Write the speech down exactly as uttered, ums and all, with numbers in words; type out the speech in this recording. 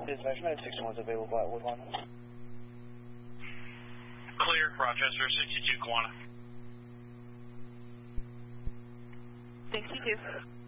Dispatch, nine sixty-one is available at Woodlawn. Clear, Rochester, sixty-two, Kiwana. sixty-two.